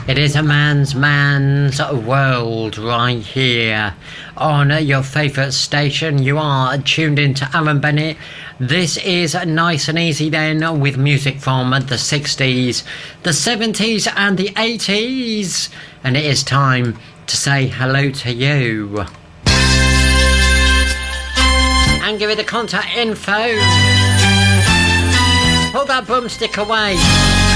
It is a man's world right here on your favourite station. You are tuned into Alan Bennett. This is Nice and Easy then, with music from the 60s, the 70s and the 80s. And it is time to say hello to you. And give it the contact info. Pull that broomstick away.